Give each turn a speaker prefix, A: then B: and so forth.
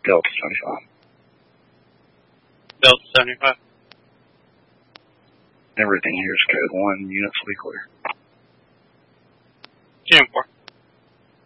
A: Delta 75.
B: Delta 75.
A: Everything here is code 1. Units will be clear.
B: 10-4.